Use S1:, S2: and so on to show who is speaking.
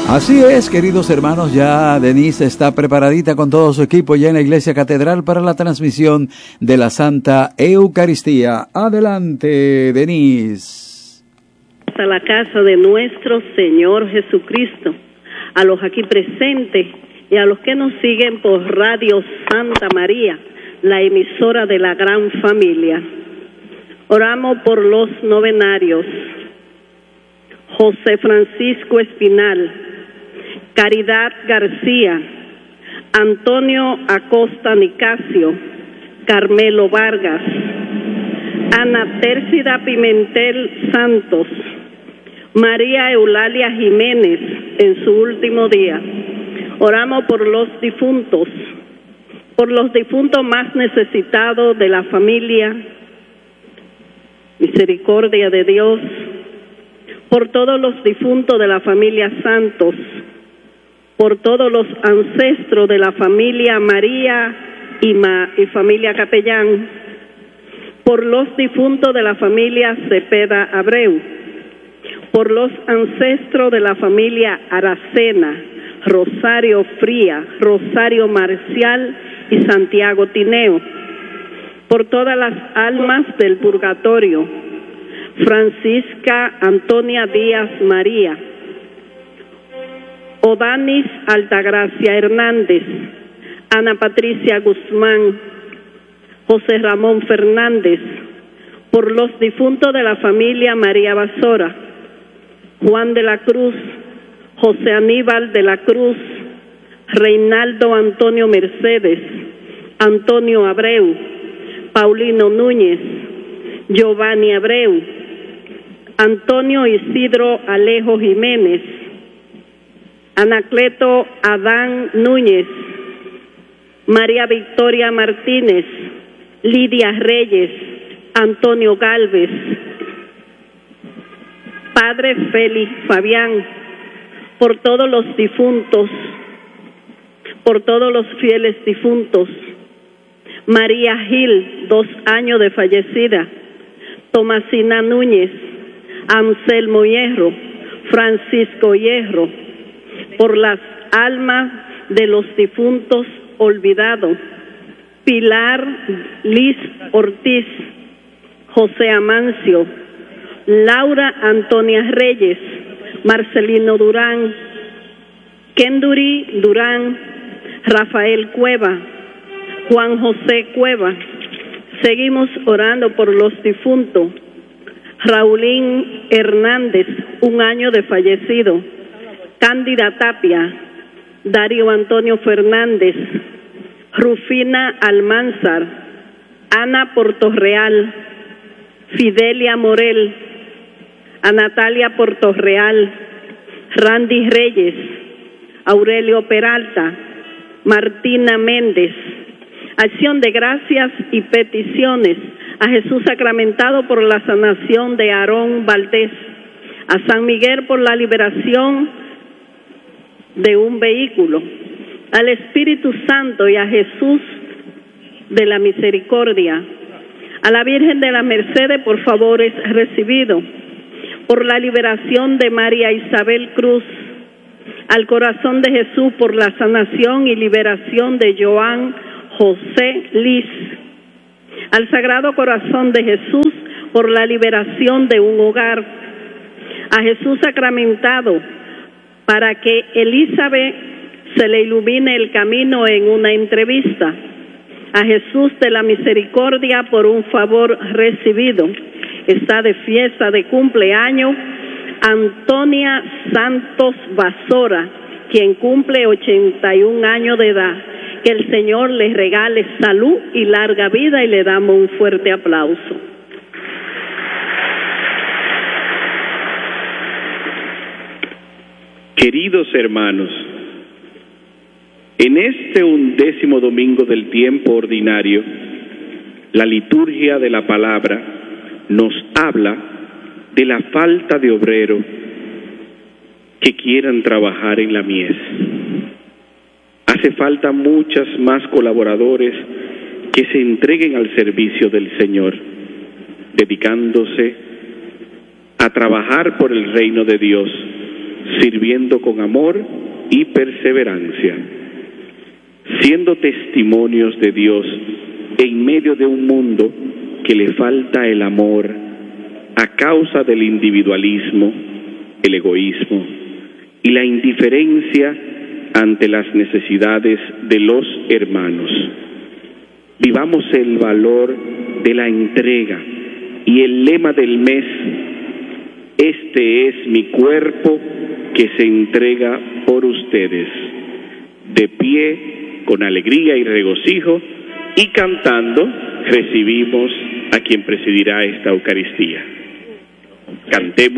S1: Así es, queridos hermanos, ya Denise está preparadita con todo su equipo ya en la Iglesia Catedral para la transmisión de la Santa Eucaristía. Adelante, Denise.
S2: A la casa de nuestro Señor Jesucristo, a los aquí presentes y a los que nos siguen por Radio Santa María, la emisora de la gran familia. Oramos por los novenarios. José Francisco Espinal, Caridad García, Antonio Acosta Nicasio, Carmelo Vargas, Ana Tércida Pimentel Santos, María Eulalia Jiménez en su último día. Oramos por los difuntos más necesitados de la familia. Misericordia de Dios, por todos los difuntos de la familia Santos, por todos los ancestros de la familia María y familia Capellán, por los difuntos de la familia Cepeda Abreu, por los ancestros de la familia Aracena, Rosario Fría, Rosario Marcial y Santiago Tineo, por todas las almas del purgatorio, Francisca Antonia Díaz María, Odanis Altagracia Hernández, Ana Patricia Guzmán, José Ramón Fernández, por los difuntos de la familia María Basora, Juan de la Cruz, José Aníbal de la Cruz, Reinaldo Antonio Mercedes, Antonio Abreu, Paulino Núñez, Giovanni Abreu, Antonio Isidro Alejo Jiménez, Anacleto Adán Núñez, María Victoria Martínez, Lidia Reyes, Antonio Galvez, Padre Félix Fabián, por todos los difuntos, por todos los fieles difuntos, María Gil, 2 años de fallecida, Tomasina Núñez, Anselmo Hierro, Francisco Hierro, por las almas de los difuntos olvidados, Pilar Liz Ortiz, José Amancio, Laura Antonia Reyes, Marcelino Durán, Kenduri Durán, Rafael Cueva, Juan José Cueva. Seguimos orando por los difuntos. Raulín Hernández, 1 año de fallecido. Cándida Tapia, Darío Antonio Fernández, Rufina Almanzar, Ana Portorreal, Fidelia Morel, a Natalia Portorreal, Randy Reyes, Aurelio Peralta, Martina Méndez. Acción de gracias y peticiones a Jesús sacramentado por la sanación de Aarón Valdés, a San Miguel por la liberación de un vehículo, al Espíritu Santo y a Jesús de la Misericordia, a la Virgen de la Mercedes por favores recibidos, por la liberación de María Isabel Cruz, al Corazón de Jesús por la sanación y liberación de Joan José Liz, al Sagrado Corazón de Jesús por la liberación de un hogar, a Jesús sacramentado para que Elizabeth se le ilumine el camino en una entrevista, a Jesús de la Misericordia por un favor recibido. Está de fiesta de cumpleaños Antonia Santos Basora, quien cumple 81 años de edad. Que el Señor les regale salud y larga vida y le damos un fuerte aplauso.
S3: Queridos hermanos, en este 11º domingo del tiempo ordinario, la liturgia de la palabra nos habla de la falta de obreros que quieran trabajar en la mies. Hace falta muchas más colaboradores que se entreguen al servicio del Señor, dedicándose a trabajar por el reino de Dios, sirviendo con amor y perseverancia, siendo testimonios de Dios en medio de un mundo que le falta el amor a causa del individualismo, el egoísmo y la indiferencia ante las necesidades de los hermanos. Vivamos el valor de la entrega y el lema del mes: este es mi cuerpo que se entrega por ustedes. De pie, con alegría y regocijo, y cantando, recibimos a quien presidirá esta Eucaristía. Cantemos.